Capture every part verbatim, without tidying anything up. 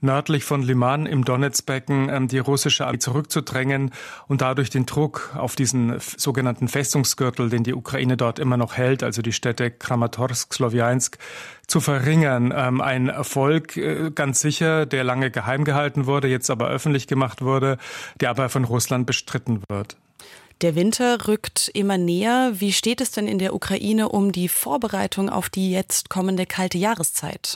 nördlich von Liman im Donezbecken ähm, die russische Armee zurückzudrängen und dadurch den Druck auf diesen sogenannten Festungsgürtel, den die Ukraine dort immer noch hält, also die Städte Kramatorsk, Slowjansk, zu verringern. Ähm, ein Erfolg, äh, ganz sicher, der lange geheim gehalten wurde, jetzt aber öffentlich gemacht wurde, der aber von Russland bestritten wird. Der Winter rückt immer näher. Wie steht es denn in der Ukraine um die Vorbereitung auf die jetzt kommende kalte Jahreszeit?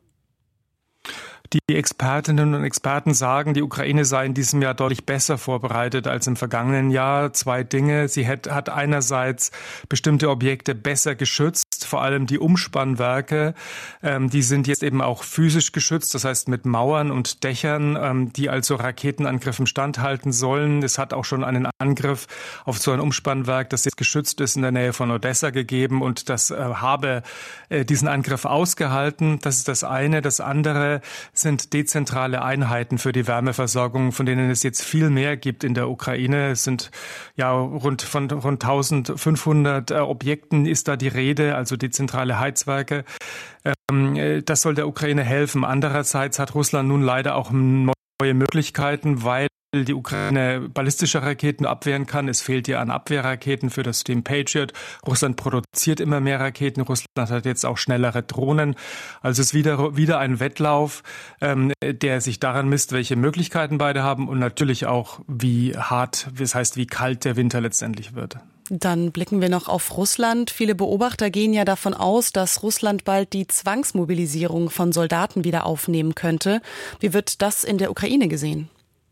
Die Expertinnen und Experten sagen, die Ukraine sei in diesem Jahr deutlich besser vorbereitet als im vergangenen Jahr. Zwei Dinge. Sie hat, hat einerseits bestimmte Objekte besser geschützt, vor allem die Umspannwerke. Ähm, die sind jetzt eben auch physisch geschützt, das heißt mit Mauern und Dächern, ähm, die also Raketenangriffen standhalten sollen. Es hat auch schon einen Angriff auf so ein Umspannwerk, das jetzt geschützt ist, in der Nähe von Odessa gegeben und das äh, habe äh, diesen Angriff ausgehalten. Das ist das eine. Das andere sind dezentrale Einheiten für die Wärmeversorgung, von denen es jetzt viel mehr gibt in der Ukraine. Es sind ja rund von rund eintausendfünfhundert äh, Objekten ist da die Rede, also dezentrale Heizwerke. Ähm, das soll der Ukraine helfen. Andererseits hat Russland nun leider auch neue Möglichkeiten, weil die Ukraine ballistische Raketen abwehren kann. Es fehlt ihr an Abwehrraketen für das System Patriot. Russland produziert immer mehr Raketen. Russland hat jetzt auch schnellere Drohnen. Also es ist wieder, wieder ein Wettlauf, ähm, der sich daran misst, welche Möglichkeiten beide haben und natürlich auch, wie hart, das heißt, wie kalt der Winter letztendlich wird. Dann blicken wir noch auf Russland. Viele Beobachter gehen ja davon aus, dass Russland bald die Zwangsmobilisierung von Soldaten wieder aufnehmen könnte. Wie wird das in der Ukraine gesehen?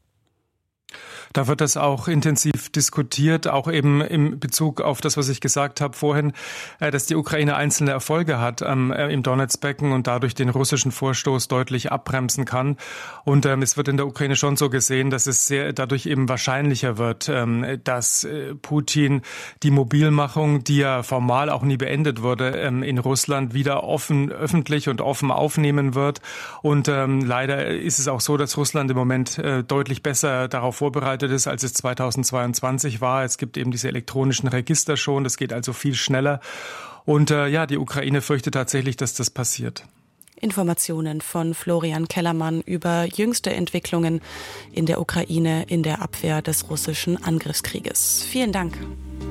Da wird das auch intensiv diskutiert, auch eben im Bezug auf das, was ich gesagt habe vorhin, dass die Ukraine einzelne Erfolge hat ähm, im Donezbecken und dadurch den russischen Vorstoß deutlich abbremsen kann. Und ähm, es wird in der Ukraine schon so gesehen, dass es sehr dadurch eben wahrscheinlicher wird, ähm, dass äh, Putin die Mobilmachung, die ja formal auch nie beendet wurde, ähm, in Russland wieder offen, öffentlich und offen aufnehmen wird. Und ähm, leider ist es auch so, dass Russland im Moment äh, deutlich besser darauf vorbereitet ist, als es zweitausendzweiundzwanzig war. Es gibt eben diese elektronischen Register schon, das geht also viel schneller. Und äh, ja, die Ukraine fürchtet tatsächlich, dass das passiert. Informationen von Florian Kellermann über jüngste Entwicklungen in der Ukraine in der Abwehr des russischen Angriffskrieges. Vielen Dank.